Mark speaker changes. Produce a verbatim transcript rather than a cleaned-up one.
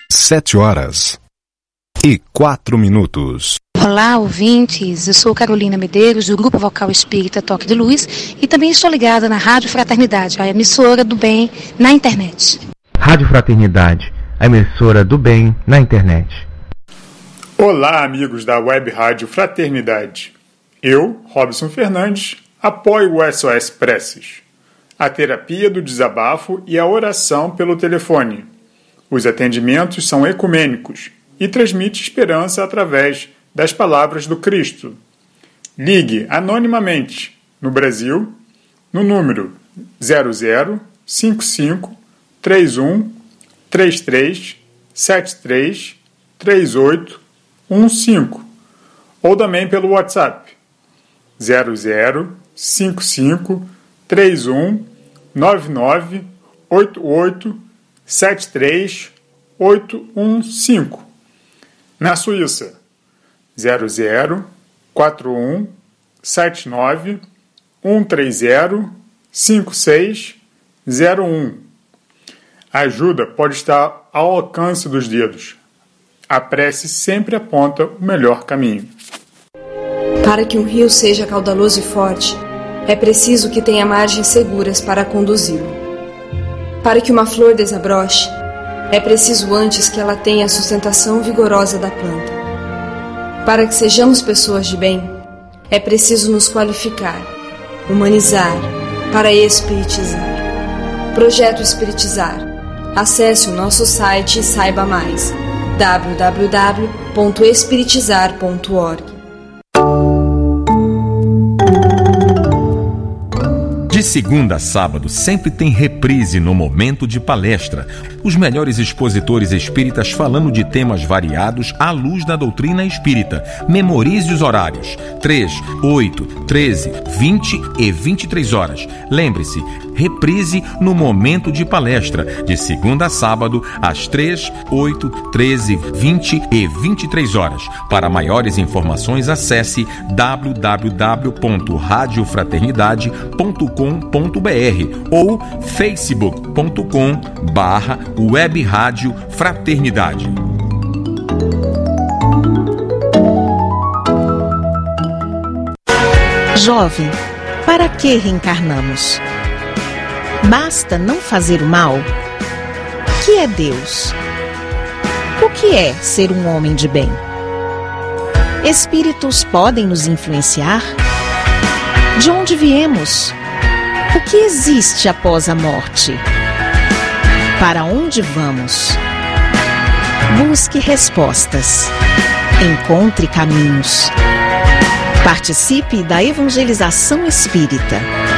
Speaker 1: Sete horas e quatro minutos.
Speaker 2: Olá, ouvintes. Eu sou Carolina Medeiros, do Grupo Vocal Espírita Toque de Luz, e também estou ligada na Rádio Fraternidade, a emissora do bem na internet.
Speaker 3: Rádio Fraternidade, a emissora do bem na internet.
Speaker 4: Olá, amigos da Web Rádio Fraternidade. Eu, Robson Fernandes, apoio o S O S Preces, a terapia do desabafo e a oração pelo telefone. Os atendimentos são ecumênicos e transmite esperança através das palavras do Cristo. Ligue anonimamente no Brasil no número zero zero cinco cinco três um três três sete três três oito um cinco ou também pelo WhatsApp zero zero cinco cinco três um nove nove oito oito sete três oito um cinco. Na Suíça, zero zero quatro um sete nove um três zero cinco seis zero um. A ajuda pode estar ao alcance dos dedos. A prece sempre aponta o melhor caminho.
Speaker 5: Para que um rio seja caudaloso e forte, é preciso que tenha margens seguras para conduzi-lo. Para que uma flor desabroche, é preciso antes que ela tenha a sustentação vigorosa da planta. Para que sejamos pessoas de bem, é preciso nos qualificar, humanizar, para espiritizar. Projeto Espiritizar. Acesse o nosso site e saiba mais. w w w ponto espiritizar ponto org.
Speaker 6: De segunda a sábado, sempre tem reprise no Momento de Palestra. Os melhores expositores espíritas falando de temas variados à luz da doutrina espírita. Memorize os horários: três, oito, treze, vinte e vinte e três horas. Lembre-se, reprise no Momento de Palestra, de segunda a sábado, às três, oito, treze, vinte e vinte e três horas. Para maiores informações, acesse w w w ponto rádio fraternidade ponto com ponto b r ou facebook ponto com barra web rádio fraternidade.
Speaker 7: Jovem, para que reencarnamos? Basta não fazer o mal? O que é Deus? O que é ser um homem de bem? Espíritos podem nos influenciar? De onde viemos? O que existe após a morte? Para onde vamos? Busque respostas. Encontre caminhos. Participe da evangelização espírita.